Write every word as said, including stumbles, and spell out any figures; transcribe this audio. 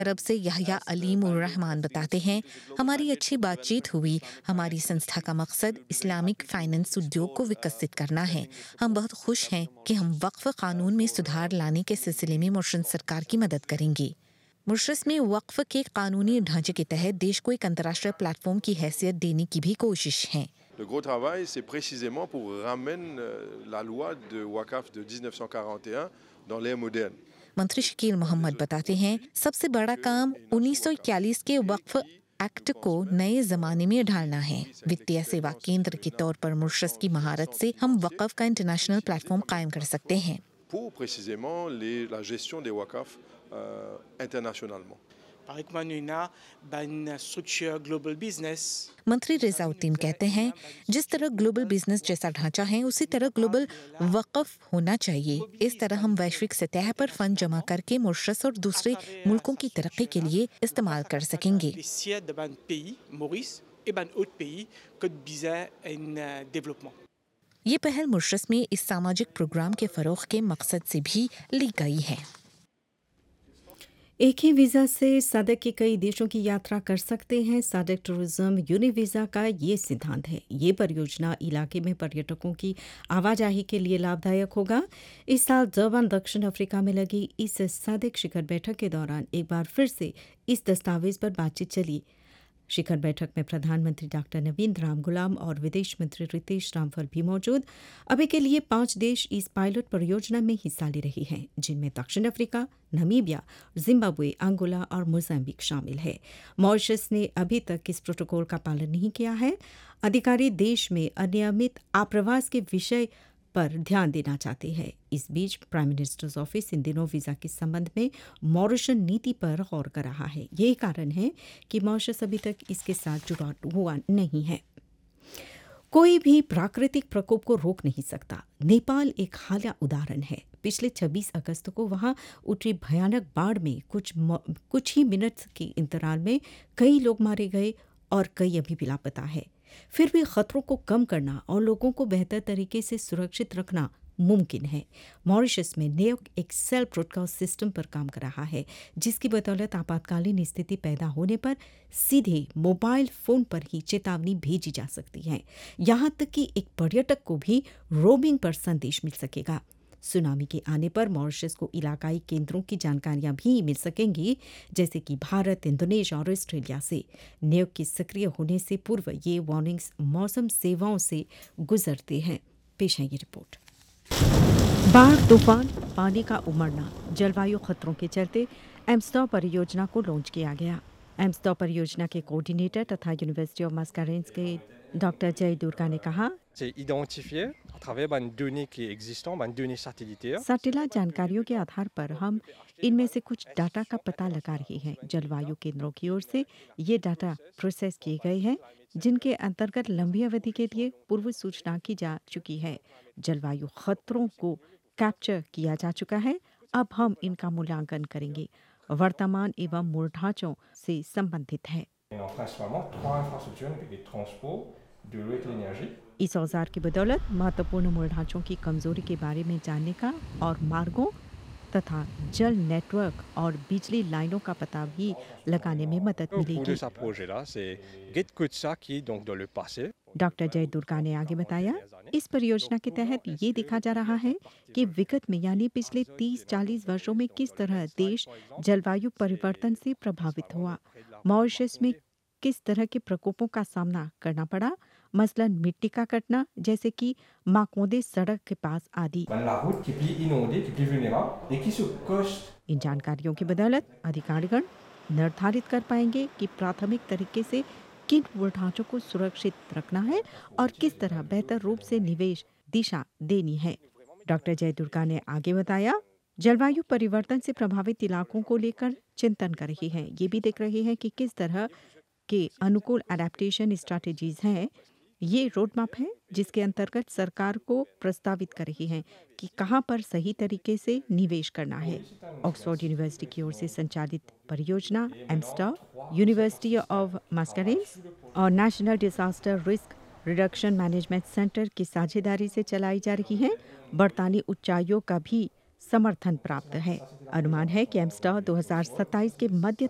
अरब से याह्या अलीम उर रहमान बताते हैं, हमारी अच्छी बातचीत हुई। हमारी संस्था का मकसद इस्लामिक फाइनेंस उद्योग को विकसित करना है। हम बहुत खुश हैं कि हम वक्फ कानून में सुधार लाने के सिलसिले में मॉरिशस सरकार की मदद करेंगे। मॉरिशस में वक्फ के कानूनी ढांचे के तहत देश को एक अंतर्राष्ट्रीय प्लेटफॉर्म की हैसियत देने की भी कोशिश है। Le gros travail, c'est précisément pour ramener la loi de Waqf de dix-neuf cent quarante et un dans l'ère moderne. मंत्री शकील मोहम्मद बताते हैं, सबसे बड़ा काम उन्नीस सौ इक्यालीस के वक्फ एक्ट को नए जमाने में ढालना है। वित्तीय सेवा केंद्र के तौर पर मॉरिशस की महारत से हम वक्फ का इंटरनेशनल प्लेटफॉर्म कायम कर सकते हैं। Pour précisément les, la gestion des Waqf euh, internationalement. मंत्री रिजाउद्दीन कहते हैं, जिस तरह ग्लोबल बिजनेस जैसा ढांचा है उसी तरह ग्लोबल वक्फ होना चाहिए। इस तरह हम वैश्विक सतह पर फंड जमा करके मॉरिशस और दूसरे मुल्कों की तरक्की के लिए इस्तेमाल कर सकेंगे। ये पहल मॉरिशस में इस सामाजिक प्रोग्राम के फरोग के मकसद से भी ली गई है। एक ही वीज़ा से सादक के कई देशों की यात्रा कर सकते हैं। सादक टूरिज्म यूनिवीज़ा का ये सिद्धांत है। ये परियोजना इलाके में पर्यटकों की आवाजाही के लिए लाभदायक होगा। इस साल durban दक्षिण अफ्रीका में लगी इस सादक शिखर बैठक के दौरान एक बार फिर से इस दस्तावेज पर बातचीत चली। शिखर बैठक में प्रधानमंत्री डॉक्टर नवीन राम गुलाम और विदेश मंत्री रितेश रामफल भी मौजूद। अभी के लिए पांच देश इस पायलट परियोजना में हिस्सा ले रही हैं, जिनमें दक्षिण अफ्रीका, नामीबिया, जिम्बाब्वे, अंगोला और मोजाम्बिक शामिल है। मॉरिशस ने अभी तक इस प्रोटोकॉल का पालन नहीं किया है। अधिकारी देश में अनियमित आप्रवास के विषय पर ध्यान देना चाहते हैं। इस बीच प्राइम मिनिस्टर्स ऑफिस इन दिनों वीज़ा के संबंध में मॉरिशन नीति पर गौर कर रहा है। यही कारण है कि मॉरिशस अभी तक इसके साथ जुड़ा हुआ नहीं है। कोई भी प्राकृतिक प्रकोप को रोक नहीं सकता। नेपाल एक हालिया उदाहरण है। पिछले छब्बीस अगस्त को वहां उठी भयानक बाढ़ में कुछ कुछ ही मिनट के अंतराल में कई लोग मारे गए और कई अभी भी लापता है। फिर भी खतरों को कम करना और लोगों को बेहतर तरीके से सुरक्षित रखना मुमकिन है। मॉरिशस में नेक एक सेल प्रोटोकॉल सिस्टम पर काम कर रहा है, जिसकी बदौलत आपातकालीन स्थिति पैदा होने पर सीधे मोबाइल फोन पर ही चेतावनी भेजी जा सकती है। यहाँ तक कि एक पर्यटक को भी रोमिंग पर संदेश मिल सकेगा। सुनामी के आने पर मॉरिशस को इलाकाई केंद्रों की जानकारियां भी मिल सकेंगी, जैसे कि भारत, इंडोनेशिया और ऑस्ट्रेलिया से। नेक के सक्रिय होने से पूर्व ये वार्निंग्स मौसम सेवाओं से गुजरते हैं। पेश है ये रिपोर्ट। बाढ़, तूफान, पानी का उमड़ना, जलवायु खतरों के चलते एम्स्टॉ परियोजना को लॉन्च किया गया। एम्स्टॉ परियोजना के कोऑर्डिनेटर तथा यूनिवर्सिटी ऑफ मस्कारेंस के डॉक्टर जय दुर्गा ने कहा, सैटेलाइट जानकारियों के आधार पर हम इनमें से कुछ डाटा का पता लगा रहे हैं। जलवायु केंद्रों की ओर से ये डाटा प्रोसेस किए गए हैं, जिनके अंतर्गत लंबी अवधि के लिए पूर्व सूचना की जा चुकी है। जलवायु खतरों को कैप्चर किया जा चुका है। अब हम इनका मूल्यांकन करेंगे। वर्तमान एवं मूल ढांचों से संबंधित है। इस औजार की बदौलत महत्वपूर्ण मूल ढांचों की कमजोरी के बारे में जानने का और मार्गों तथा जल नेटवर्क और बिजली लाइनों का पता भी लगाने में मदद मिलेगी। डॉक्टर जय दुर्गा ने आगे बताया, इस परियोजना के तहत ये देखा जा रहा है कि विगत में यानी पिछले तीस चालीस वर्षों में किस तरह देश जलवायु परिवर्तन से प्रभावित हुआ। मॉरिशस में किस तरह के प्रकोपों का सामना करना पड़ा, मसलन मिट्टी का कटना, जैसे कि माकोंदे सड़क के पास आदि। इन जानकारियों की बदौलत अधिकारीगण निर्धारित कर पाएंगे कि प्राथमिक तरीके से किन मूल ढांचों को सुरक्षित रखना है और किस तरह बेहतर रूप से निवेश दिशा देनी है। डॉक्टर जय दुर्गा ने आगे बताया, जलवायु परिवर्तन से प्रभावित इलाकों को लेकर चिंतन कर रही है। ये भी देख रही है कि किस तरह के अनुकूल एडेप्टेशन स्ट्रैटेजीज हैं। ये रोड मैप है जिसके अंतर्गत सरकार को प्रस्तावित कर रही है कि कहां पर सही तरीके से निवेश करना है। ऑक्सफोर्ड यूनिवर्सिटी की ओर से संचालित परियोजना एम्स्टॉ, यूनिवर्सिटी ऑफ मस्कारेंस और national disaster risk reduction management centre की साझेदारी से चलाई जा रही है। बरतानी उच्चायोग का भी समर्थन प्राप्त है। अनुमान है कि एम्स्टॉ दो हज़ार सत्ताईस के मध्य